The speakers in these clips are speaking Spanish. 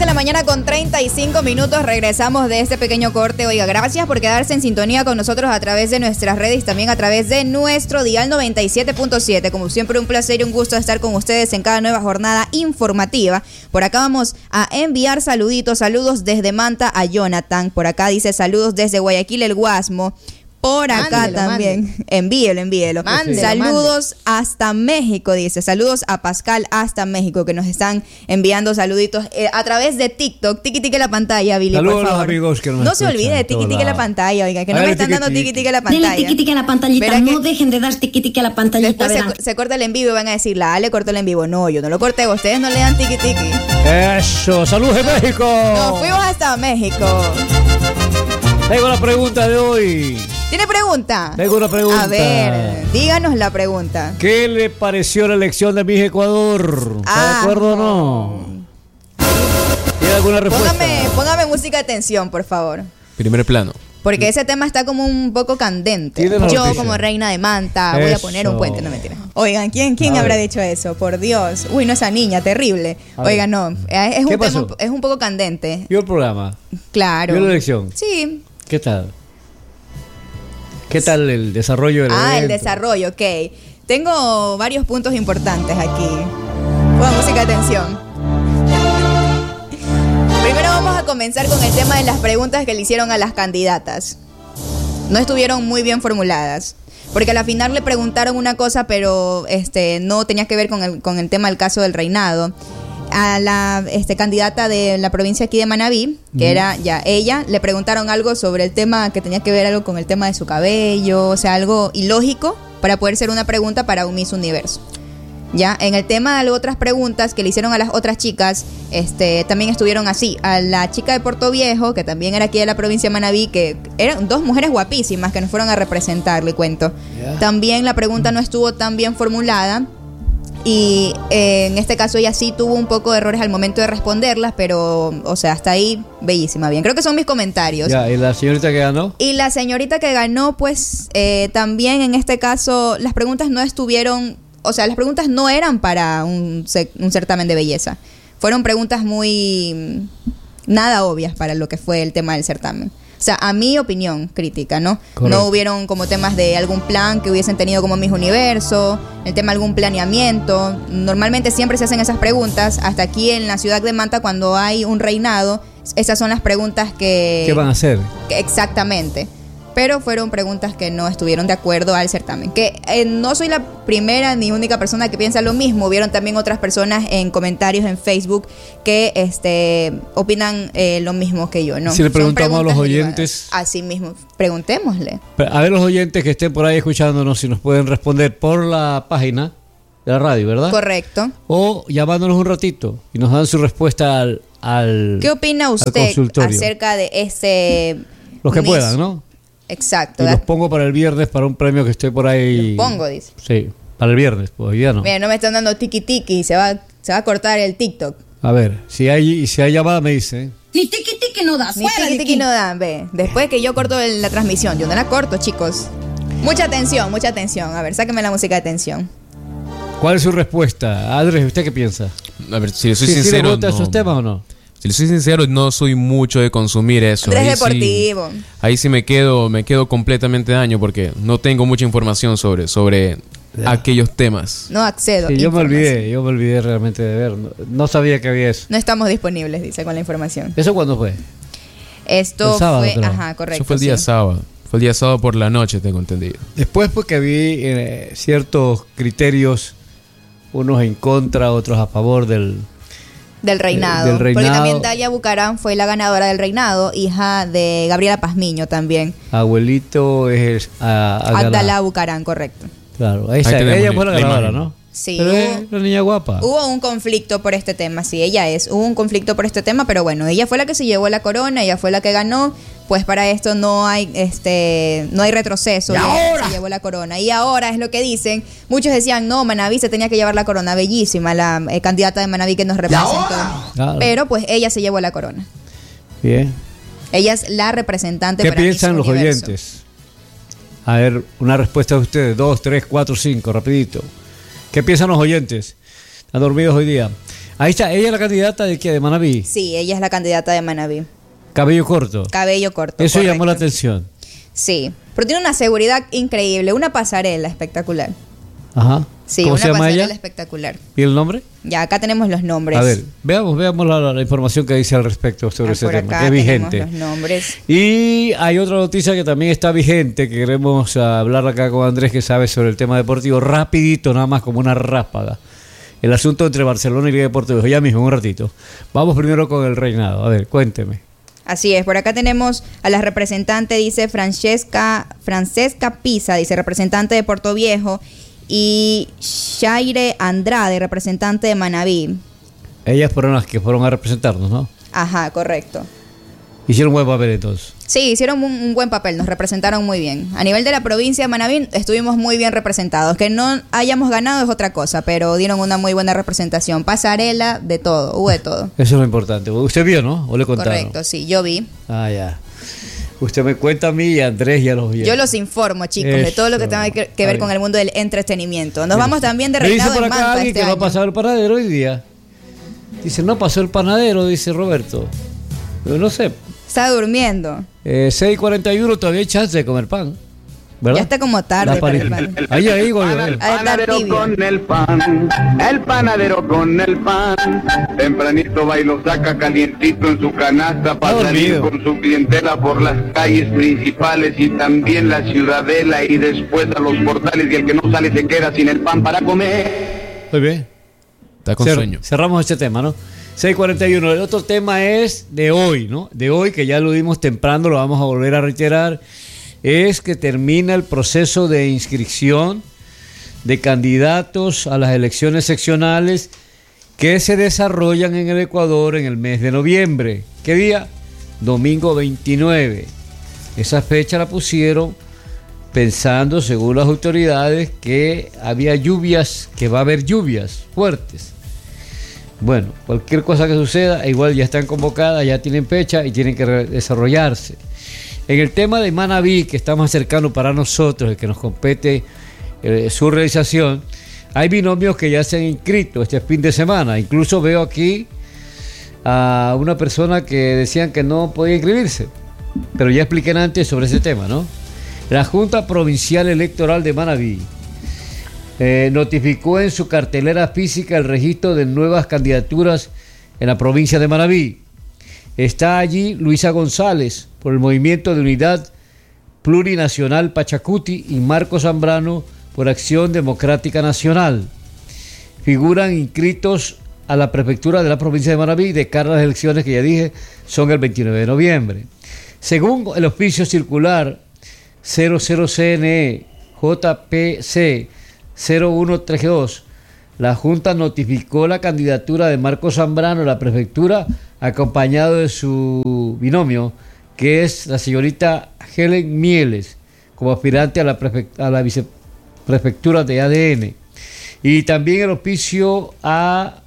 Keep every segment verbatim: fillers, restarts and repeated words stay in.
la mañana con treinta y cinco minutos. Regresamos de este pequeño corte. Oiga, gracias por quedarse en sintonía con nosotros a través de nuestras redes y también a través de nuestro dial noventa y siete punto siete. Como siempre, un placer y un gusto estar con ustedes en cada nueva jornada informativa. Por acá vamos a enviar saluditos. Saludos desde Manta a Jonathan. Por acá dice saludos desde Guayaquil, el Guasmo. Por acá mándelo, también, mande. envíelo, envíelo. Mándelo, saludos mande. hasta México, dice. Saludos a Pascal hasta México, que nos están enviando saluditos eh, a través de TikTok. Tiki tiki la pantalla, Billy, saludos por favor. A los amigos que nos no se olvide de tiki tiki la pantalla, oiga, que no me están dando tiki tiki la pantalla. Denle tiki tiki a la pantallita, no dejen de dar tiki tiki a la pantallita. Después se, se corta el en vivo y van a decir, la Ale cortó el en vivo. No, yo no lo corté, ustedes no le dan tiki tiki. Eso, saludos de México. Nos fuimos hasta México. Tengo la pregunta de hoy. ¿Tiene pregunta? Tengo una pregunta. A ver, díganos la pregunta. ¿Qué le pareció la elección de Miss Ecuador? ¿Está ah, de acuerdo o no? ¿Tiene alguna respuesta? Póngame, póngame música de tensión, por favor. Primer plano. Porque ese tema está como un poco candente. Yo noticia? como reina de Manta eso. voy a poner un puente, no mentira. Oigan, ¿quién, quién habrá dicho eso? Por Dios. Uy, no, esa niña, terrible. A Oigan, no, es un pasó? tema, es un poco candente. ¿Vio el programa? Claro. ¿Vio la elección? Sí. ¿Qué tal? ¿Qué tal el desarrollo del Ah, evento? el desarrollo, ok. Tengo varios puntos importantes aquí. Pongan música de atención. Primero vamos a comenzar con el tema de las preguntas que le hicieron a las candidatas. No estuvieron muy bien formuladas. Porque a la final le preguntaron una cosa, pero este no tenía que ver con el, con el tema del caso del reinado. A la este, candidata de la provincia aquí de Manabí, que mm. era ya ella, le preguntaron algo sobre el tema que tenía que ver algo con el tema de su cabello, o sea, algo ilógico para poder ser una pregunta para un Miss Universo. Ya, en el tema de las otras preguntas que le hicieron a las otras chicas, este, también estuvieron así. A la chica de Puerto Viejo, que también era aquí de la provincia de Manabí, que eran dos mujeres guapísimas que nos fueron a representar, le cuento. Yeah. También la pregunta no estuvo tan bien formulada. Y eh, en este caso ella sí tuvo un poco de errores al momento de responderlas, pero, o sea, hasta ahí, bellísima, bien. Creo que son mis comentarios. Ya, ¿y la señorita que ganó? Y la señorita que ganó, pues, eh, también en este caso, las preguntas no estuvieron, o sea, las preguntas no eran para un, un certamen de belleza. Fueron preguntas muy, nada obvias para lo que fue el tema del certamen. O sea, a mi opinión crítica, ¿no? Correcto. No hubieron como temas de algún plan que hubiesen tenido como Miss Universo, el tema de algún planeamiento. Normalmente siempre se hacen esas preguntas. Hasta aquí en la ciudad de Manta, cuando hay un reinado, esas son las preguntas que... ¿Qué van a hacer? Que exactamente. Pero fueron preguntas que no estuvieron de acuerdo al certamen. Que eh, no soy la primera ni única persona que piensa lo mismo. Hubieron también otras personas en comentarios en Facebook que este opinan eh, lo mismo que yo, ¿no? Si le preguntamos a los oyentes... Así mismo, preguntémosle. A ver los oyentes que estén por ahí escuchándonos, si nos pueden responder por la página de la radio, ¿verdad? Correcto. O llamándonos un ratito y nos dan su respuesta al, al ¿Qué opina usted acerca de ese... Los que Miss? puedan, ¿no? Exacto. Y los pongo para el viernes para un premio que estoy por ahí. Los pongo, dice. Sí, para el viernes, pues hoy día no. Mira, no me están dando tiki tiki, se va, se va a cortar el TikTok. A ver, si hay, si hay llamada me dice. Ni tiki tiki no da, Ni tiki tiki no da, ve. Después que yo corto la transmisión, yo no la corto, chicos. Mucha atención, mucha atención. A ver, sáqueme la música de atención. ¿Cuál es su respuesta? Andrés, ¿usted qué piensa? A ver, si le soy ¿Sí, sincero, ¿sí le gusta no. esos temas o no? Si le soy sincero, no soy mucho de consumir eso. Andrés ahí deportivo. Sí, ahí sí me quedo, me quedo completamente daño porque no tengo mucha información sobre, sobre yeah. aquellos temas. No accedo. Sí, yo me olvidé, yo me olvidé realmente de ver. No, no sabía que había eso. No estamos disponibles, dice, con la información. ¿Eso cuándo fue? Esto el sábado, fue, creo. ajá, correcto. Eso fue el día sí. sábado. Fue el día sábado por la noche, tengo entendido. Después porque vi eh, ciertos criterios, unos en contra, otros a favor del... Del reinado. Del reinado. Porque también Dalia Bucarán fue la ganadora del reinado, hija de Gabriela Pazmiño también. Abuelito es a, a Abdalá Bucarán, correcto. Claro, esa, ella fue la ganadora, ¿no? Sí. Pero hubo, es una niña guapa. Hubo un conflicto por este tema, sí, ella es. Hubo un conflicto por este tema, pero bueno, ella fue la que se llevó la corona, ella fue la que ganó. Pues para esto no hay este no hay retroceso. ¿Y ahora? Se llevó la corona. Y ahora es lo que dicen. Muchos decían, no, Manabí se tenía que llevar la corona. Bellísima la eh, candidata de Manabí que nos representó. Claro. Pero pues ella se llevó la corona. Bien. Ella es la representante. ¿Qué para piensan Miss los Universo. oyentes? A ver, una respuesta de ustedes. Dos, tres, cuatro, cinco, rapidito. ¿Qué piensan los oyentes? ¿Están dormidos hoy día? Ahí está, ella es la candidata de qué, de Manabí. Sí, ella es la candidata de Manabí. Cabello corto. Cabello corto. Eso correcto. llamó la atención. Sí, pero tiene una seguridad increíble, una pasarela espectacular. Ajá. Sí, ¿Cómo una se llama pasarela ella? espectacular. ¿Y el nombre? Ya, acá tenemos los nombres. A ver, veamos, veamos la, la información que dice al respecto sobre Ah, ese por tema, acá que es vigente. tenemos los nombres. Y hay otra noticia que también está vigente, que queremos uh, hablar acá con Andrés, que sabe sobre el tema deportivo, rapidito, nada más como una ráfaga. El asunto entre Barcelona y Liga de Puerto Viejo, ya mismo, en un ratito. Vamos primero con el reinado. A ver, cuénteme. Así es, por acá tenemos a la representante, dice Francesca, Francesca Pisa, dice representante de Puerto Viejo, y Shaire Andrade, representante de Manabí. Ellas fueron las que fueron a representarnos, ¿no? Ajá, correcto. Hicieron buen papel entonces. Sí, hicieron un, un buen papel, nos representaron muy bien. A nivel de la provincia de Manabí estuvimos muy bien representados. Que no hayamos ganado es otra cosa, pero dieron una muy buena representación. Pasarela, de todo, hubo de todo. Eso es lo importante. ¿Usted vio, no? ¿O le contaron? Correcto, sí, yo vi. Ah, ya. Usted me cuenta a mí y Andrés ya los vio. Yo los informo, chicos, Eso. de todo lo que tenga que, que ver con el mundo del entretenimiento. Nos vamos también de reinado en Manta. Dice por acá alguien este que año. no ha pasado el panadero hoy día. Dice, no pasó el panadero, dice Roberto. Pero no sé. Está durmiendo. Eh, seis cuarenta y uno, todavía hay chance de comer pan. ¿Verdad? Ya está como tarde. La para el, el el, el, ahí, ahí, güey. El panadero con el pan, el panadero con el pan. Tempranito va y lo saca calientito en su canasta para salir con su clientela por las calles principales y también la ciudadela y después a los portales, y el que no sale se queda sin el pan para comer. Muy bien. Está con Cer- sueño. Cerramos este tema, ¿no? seis cuarenta y uno. El otro tema es de hoy, ¿no? De hoy, que ya lo dimos temprano, lo vamos a volver a reiterar. Es que termina el proceso de inscripción de candidatos a las elecciones seccionales que se desarrollan en el Ecuador en el mes de noviembre. ¿Qué día? Domingo veintinueve. Esa fecha la pusieron pensando, según las autoridades, que había lluvias, que va a haber lluvias fuertes. Bueno, cualquier cosa que suceda, igual ya están convocadas, ya tienen fecha y tienen que desarrollarse. En el tema de Manabí, que está más cercano para nosotros, el que nos compete eh, su realización, hay binomios que ya se han inscrito este fin de semana. Incluso veo aquí a una persona que decían que no podía inscribirse, pero ya expliqué antes sobre ese tema, ¿no? La Junta Provincial Electoral de Manabí eh, notificó en su cartelera física el registro de nuevas candidaturas en la provincia de Manabí. Está allí Luisa González por el Movimiento de Unidad Plurinacional Pachacuti y Marco Zambrano por Acción Democrática Nacional. Figuran inscritos a la prefectura de la provincia de Manabí de cara a las elecciones que ya dije son el veintinueve de noviembre. Según el oficio circular cero cero C N E J P C cero uno treinta y dos, la Junta notificó la candidatura de Marco Zambrano a la prefectura acompañado de su binomio, que es la señorita Helen Mieles, como aspirante a la, prefect- a la viceprefectura de A D N. Y también el oficio A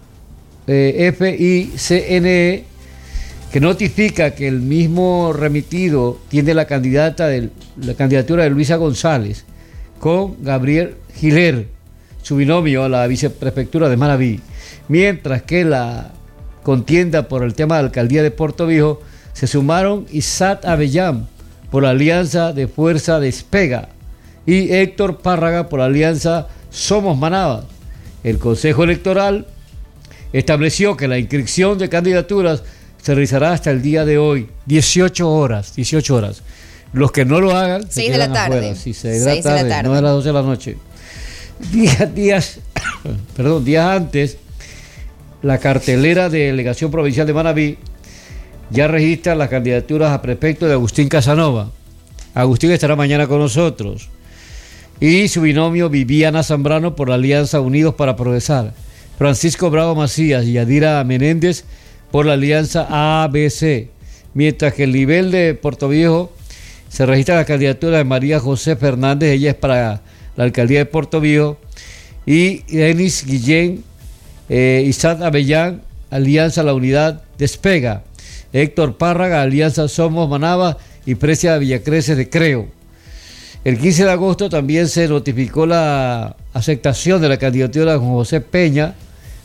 F I C N E, que notifica que el mismo remitido tiene la candidata de, la candidatura de Luisa González con Gabriel Giler, su binomio a la viceprefectura de Manabí, mientras que la contienda por el tema de la alcaldía de Puerto Viejo se sumaron Isaac Avellán por la alianza de Fuerza Despega y Héctor Párraga por la alianza Somos Manabí. El Consejo Electoral estableció que la inscripción de candidaturas se realizará hasta el día de hoy, dieciocho horas, dieciocho horas. Los que no lo hagan, se seis de la tarde. afuera. Sí, seis de la tarde, no a las doce de la noche. Días, días, perdón, días antes, la cartelera de Delegación Provincial de Manabí ya registra las candidaturas a prefecto de Agustín Casanova. Agustín estará mañana con nosotros. Y su binomio Viviana Zambrano por la Alianza Unidos para Progresar. Francisco Bravo Macías y Yadira Menéndez por la Alianza A B C. Mientras que el nivel de Puerto Viejo se registra la candidatura de María José Fernández, ella es para la alcaldía de Puerto Viejo, y Denis Guillén, eh, Isaac Avellán, Alianza La Unidad Despega, Héctor Párraga, Alianza Somos Manabí y Precia Villacreces de Creo. El quince de agosto también se notificó la aceptación de la candidatura de Juan José Peña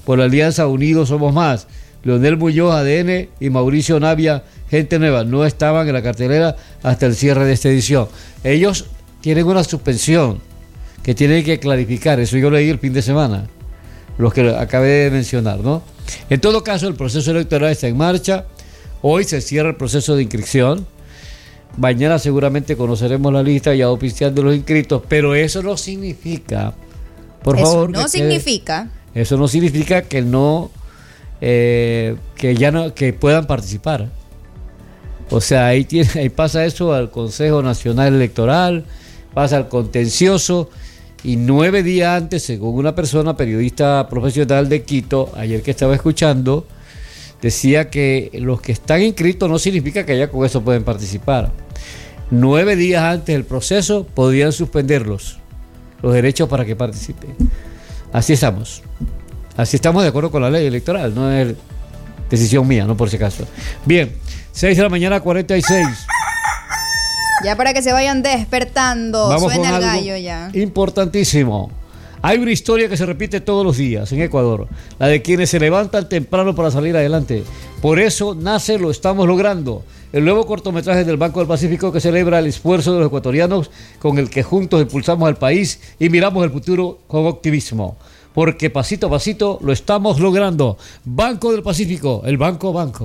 por la Alianza Unidos Somos Más. Leonel Muñoz, A D N, y Mauricio Navia, Gente Nueva, no estaban en la cartelera hasta el cierre de esta edición. Ellos tienen una suspensión que tienen que clarificar, eso yo leí el fin de semana, los que acabé de mencionar, ¿no? En todo caso, el proceso electoral está en marcha. Hoy se cierra el proceso de inscripción. Mañana seguramente conoceremos la lista ya oficial de los inscritos, pero eso no significa, por eso favor, no que significa, quede, eso no significa que no, eh, que ya no, que puedan participar. O sea, ahí tiene, ahí pasa eso al Consejo Nacional Electoral, pasa al contencioso, y nueve días antes, según una persona periodista profesional de Quito, ayer que estaba escuchando, decía que los que están inscritos no significa que ya con eso pueden participar. Nueve días antes del proceso podían suspenderlos, los derechos para que participen. Así estamos. Así estamos de acuerdo con la ley electoral, no es decisión mía, no por si acaso. Bien, seis de la mañana, cuarenta y seis. Ya para que se vayan despertando, Vamos suena con el algo gallo ya. Importantísimo. Hay una historia que se repite todos los días en Ecuador, la de quienes se levantan temprano para salir adelante. Por eso nace Lo Estamos Logrando, el nuevo cortometraje del Banco del Pacífico que celebra el esfuerzo de los ecuatorianos con el que juntos impulsamos al país y miramos el futuro con optimismo. Porque pasito a pasito lo estamos logrando. Banco del Pacífico, el Banco Banco.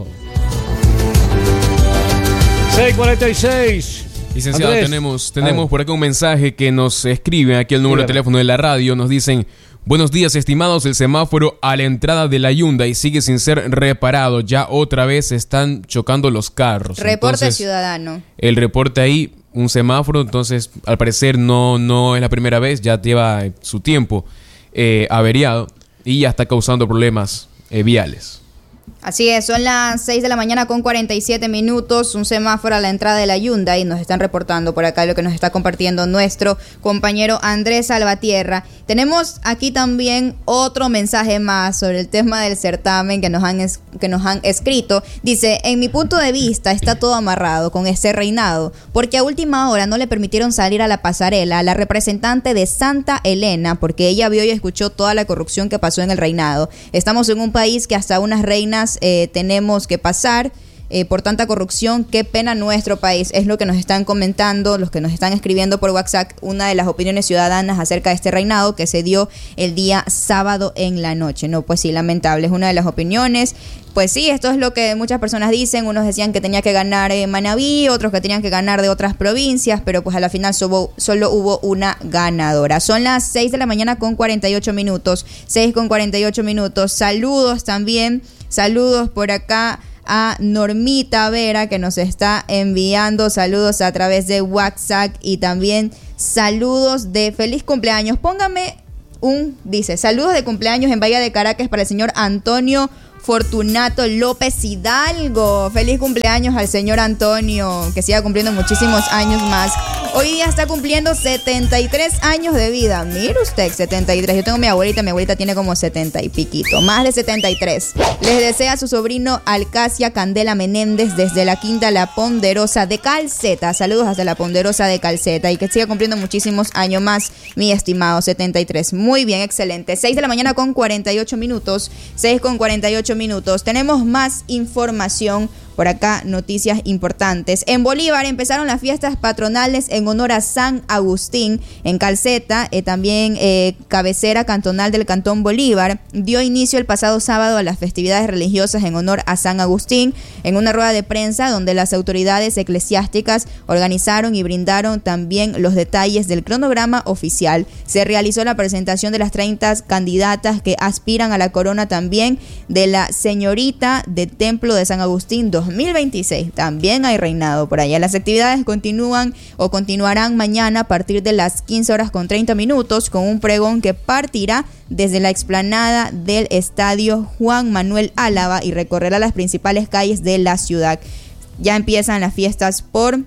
seis cuarenta y seis. Licenciado, Andrés, tenemos, tenemos por acá un mensaje que nos escribe aquí el número de teléfono de la radio. Nos dicen: buenos días, estimados. El semáforo a la entrada de la Hyundai sigue sin ser reparado. Ya otra vez están chocando los carros. Reporte Entonces, ciudadano. El reporte ahí, un semáforo, entonces al parecer no, no es la primera vez, ya lleva su tiempo eh, averiado y ya está causando problemas eh, viales. Así es, son las seis de la mañana con cuarenta y siete minutos, un semáforo a la entrada de la Hyundai, nos están reportando por acá lo que nos está compartiendo nuestro compañero Andrés Salvatierra. Tenemos aquí también otro mensaje más sobre el tema del certamen que nos han, es, que nos han escrito. Dice: en mi punto de vista está todo amarrado con este reinado, porque a última hora no le permitieron salir a la pasarela a la representante de Santa Elena, porque ella vio y escuchó toda la corrupción que pasó en el reinado. Estamos en un país que hasta unas reinas Eh, tenemos que pasar eh, por tanta corrupción. Qué pena nuestro país, es lo que nos están comentando, los que nos están escribiendo por WhatsApp, una de las opiniones ciudadanas acerca de este reinado que se dio el día sábado en la noche. No, pues sí, lamentable, es una de las opiniones. Pues sí, esto es lo que muchas personas dicen. Unos decían que tenía que ganar eh, Manabí, otros que tenían que ganar de otras provincias, pero pues a la final solo, solo hubo una ganadora. Son las seis de la mañana con cuarenta y ocho minutos, seis con cuarenta y ocho minutos. Saludos también, saludos por acá a Normita Vera, que nos está enviando saludos a través de WhatsApp, y también saludos de feliz cumpleaños. Póngame un, dice, saludos de cumpleaños en Bahía de Caracas para el señor Antonio Fortunato López Hidalgo. Feliz cumpleaños al señor Antonio, que siga cumpliendo muchísimos años más. Hoy día está cumpliendo setenta y tres años de vida. Mire usted, setenta y tres. Yo tengo mi abuelita, mi abuelita tiene como setenta y piquito, más de setenta y tres. Les desea a su sobrino Alcacia Candela Menéndez desde la Quinta La Ponderosa de Calceta. Saludos hasta la Ponderosa de Calceta, y que siga cumpliendo muchísimos años más, mi estimado, setenta y tres. Muy bien, excelente. seis de la mañana con cuarenta y ocho minutos, seis con cuarenta y ocho minutos. Tenemos más información por acá, noticias importantes. En Bolívar empezaron las fiestas patronales en honor a San Agustín. En Calceta, eh, también eh, cabecera cantonal del Cantón Bolívar, dio inicio el pasado sábado a las festividades religiosas en honor a San Agustín, en una rueda de prensa donde las autoridades eclesiásticas organizaron y brindaron también los detalles del cronograma oficial. Se realizó la presentación de las treinta candidatas que aspiran a la corona también de la señorita de Templo de San Agustín dos mil veintiséis. También hay reinado por allá. Las actividades continúan o continuarán mañana a partir de las quince horas con treinta minutos con un pregón que partirá desde la explanada del Estadio Juan Manuel Álava y recorrerá las principales calles de la ciudad. Ya empiezan las fiestas por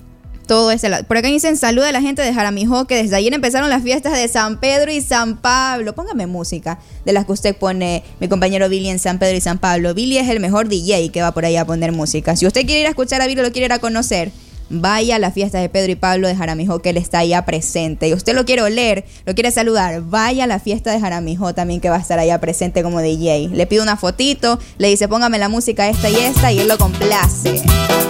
todo este lado. Por acá dicen: saluda a la gente de Jaramijó, que desde ayer empezaron las fiestas de San Pedro y San Pablo. Póngame música de las que usted pone, mi compañero Billy, en San Pedro y San Pablo. Billy es el mejor D J que va por ahí a poner música. Si usted quiere ir a escuchar a Billy, lo quiere ir a conocer, vaya a la fiesta de Pedro y Pablo de Jaramijó, que él está allá presente. Y usted lo quiere oler, lo quiere saludar, vaya a la fiesta de Jaramijó también, que va a estar allá presente como D J. Le pide una fotito, le dice póngame la música esta y esta y él lo complace.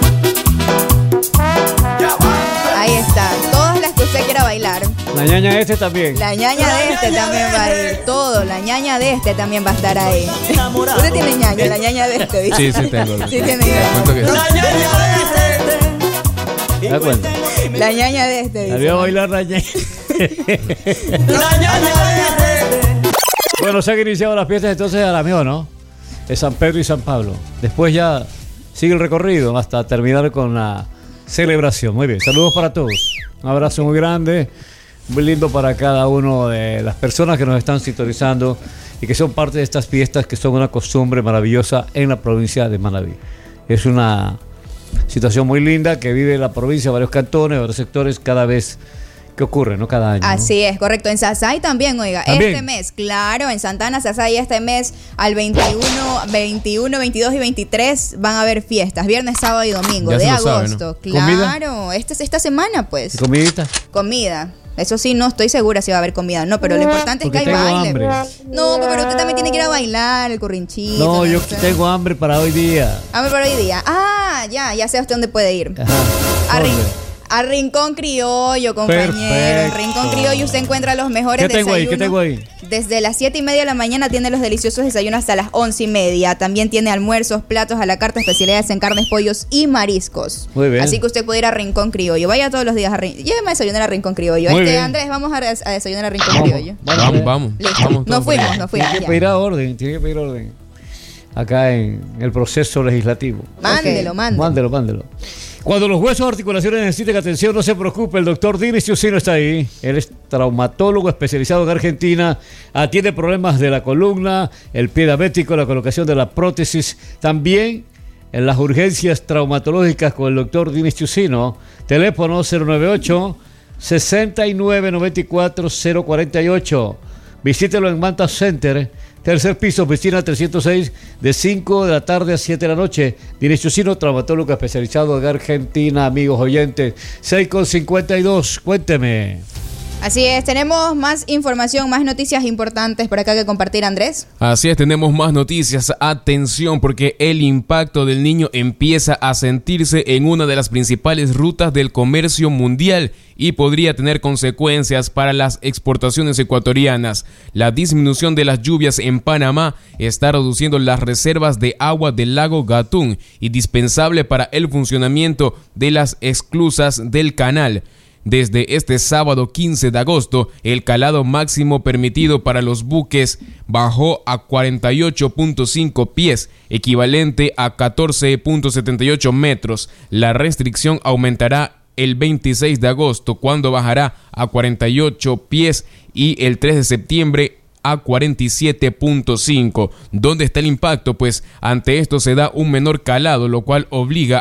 Ahí está, todas las que usted quiera bailar. La ñaña de este también. La ñaña de este también va a ir. Todo, la ñaña de este también va a estar ahí. Usted tiene ñaña, la ñaña de este, ¿dice? Sí, sí tengo. Sí tiene ñaña. Que sí. ¿Te das cuenta? La ñaña de este, dice. La voy a bailar la ñaña. Bueno, se han iniciado las fiestas entonces de Jaramijó, ¿no? De San Pedro y San Pablo. Después ya sigue el recorrido hasta terminar con la celebración. Muy bien, saludos para todos. Un abrazo muy grande, muy lindo para cada uno de las personas que nos están sintonizando y que son parte de estas fiestas que son una costumbre maravillosa en la provincia de Manabí. Es una situación muy linda que vive la provincia, varios cantones, varios sectores, cada vez que ocurre, ¿no? Cada año. Así ¿no? Es, correcto. En Sasay también, oiga, ¿También? Este mes, claro, en Santana, Sasay, este mes, al veintiuno, veintiuno, veintidós y veintitrés van a haber fiestas, viernes, sábado y domingo Ya de se lo sabe, agosto. ¿no? ¿Comida? Claro, este es esta semana, pues. ¿Y comidita? Comida. Eso sí, no estoy segura si va a haber comida, no, pero lo importante Porque es que hay tengo baile. hambre. No, pero usted también tiene que ir a bailar, el currinchito. No, yo sé. tengo hambre para hoy día. Hambre para hoy día. Ah, ya, ya sé usted dónde puede ir. Ajá. A, rin- ¿Dónde? a Rincón Criollo, compañero. En Perfecto. Rincón Criollo usted encuentra los mejores ¿Qué tengo ahí? desayunos. ¿Qué tengo ahí? Desde las siete y media de la mañana tiene los deliciosos desayunos hasta las once y media. También tiene almuerzos, platos a la carta, especialidades en carnes, pollos y mariscos. Muy bien. Así que usted puede ir a Rincón Criollo. Vaya todos los días a Rincón. Lléveme a desayunar a Rincón Criollo. Muy Este, bien. Andrés, vamos a, des- a desayunar a Rincón Vamos. Criollo. Bueno, Vamos, pues. vamos. Listo. vamos Nos todos por fuimos, allá. nos fuimos. Tiene que ya. pedir a orden, tiene que pedir orden. Acá en el proceso legislativo. Mándelo, Ok. mándelo. Mándelo, mándelo. Cuando los huesos o articulaciones necesiten atención, no se preocupe, el doctor Dinis Ciusino está ahí. Él es traumatólogo especializado en Argentina, atiende problemas de la columna, el pie diabético, la colocación de la prótesis, también en las urgencias traumatológicas con el doctor Dinis Ciusino. Teléfono cero nueve ocho, sesenta y nueve, noventa y cuatro, cero cuarenta y ocho. Visítelo en Manta Center, tercer piso, oficina trescientos seis, de cinco de la tarde a siete de la noche. Dinis Ciusino, traumatólogo especializado en Argentina, amigos oyentes. seis con cincuenta y dos, cuénteme. Así es, tenemos más información, más noticias importantes por acá que compartir, Andrés. Así es, tenemos más noticias. Atención, porque el impacto del niño empieza a sentirse en una de las principales rutas del comercio mundial y podría tener consecuencias para las exportaciones ecuatorianas. La disminución de las lluvias en Panamá está reduciendo las reservas de agua del lago Gatún, indispensable para el funcionamiento de las esclusas del canal. Desde este sábado quince de agosto, el calado máximo permitido para los buques bajó a cuarenta y ocho punto cinco pies, equivalente a catorce punto setenta y ocho metros. La restricción aumentará el veintiséis de agosto, cuando bajará a cuarenta y ocho pies, y el tres de septiembre a cuarenta y siete punto cinco. ¿Dónde está el impacto? Pues ante esto se da un menor calado, lo cual obliga